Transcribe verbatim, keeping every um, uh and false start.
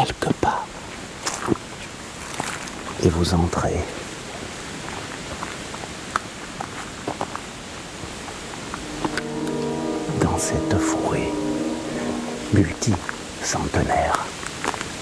quelques pas et vous entrez dans cette forêt multicentenaire.